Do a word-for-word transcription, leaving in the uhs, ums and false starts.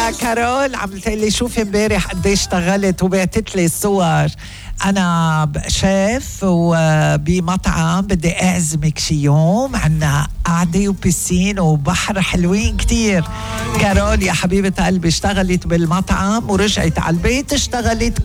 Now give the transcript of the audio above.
كارول عملت لي شوفي امبارح قد ايه اشتغلت وبعتت لي الصور. انا شيف وبمطعم بدي اعزمك شي يوم، عنا قعده وبسين وبحر حلوين كتير. كارول يا حبيبه قلبي اشتغلت بالمطعم ورجعت على البيت اشتغلت